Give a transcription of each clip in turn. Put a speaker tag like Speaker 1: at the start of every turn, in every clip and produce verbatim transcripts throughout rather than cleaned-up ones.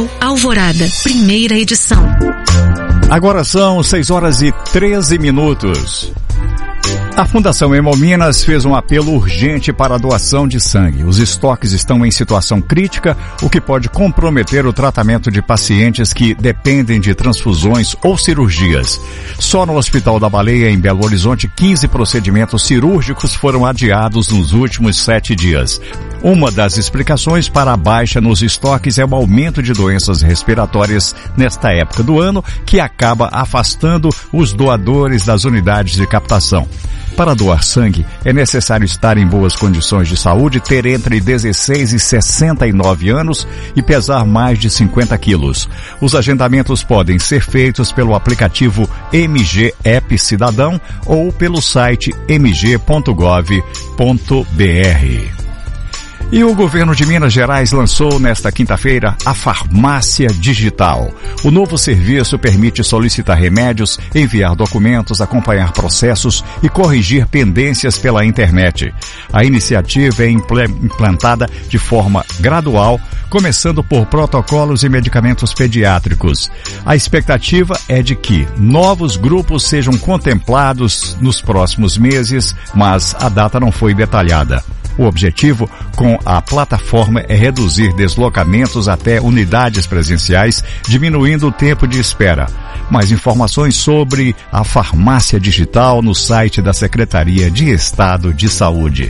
Speaker 1: Jornal Alvorada, primeira edição.
Speaker 2: Agora são seis horas e treze minutos. A Fundação Hemominas fez um apelo urgente para a doação de sangue. Os estoques estão em situação crítica, o que pode comprometer o tratamento de pacientes que dependem de transfusões ou cirurgias. Só no Hospital da Baleia, em Belo Horizonte, quinze procedimentos cirúrgicos foram adiados nos últimos sete dias. Uma das explicações para a baixa nos estoques é o aumento de doenças respiratórias nesta época do ano, que acaba afastando os doadores das unidades de captação. Para doar sangue, é necessário estar em boas condições de saúde, ter entre dezesseis e sessenta e nove anos e pesar mais de cinquenta quilos. Os agendamentos podem ser feitos pelo aplicativo M G App Cidadão ou pelo site m g ponto gov ponto b r. E o governo de Minas Gerais lançou nesta quinta-feira a Farmácia Digital. O novo serviço permite solicitar remédios, enviar documentos, acompanhar processos e corrigir pendências pela internet. A iniciativa é implantada de forma gradual, começando por protocolos e medicamentos pediátricos. A expectativa é de que novos grupos sejam contemplados nos próximos meses, mas a data não foi detalhada. O objetivo com a plataforma é reduzir deslocamentos até unidades presenciais, diminuindo o tempo de espera. Mais informações sobre a farmácia digital no site da Secretaria de Estado de Saúde.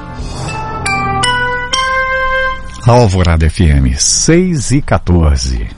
Speaker 2: Alvorada F M, seis e quatorze.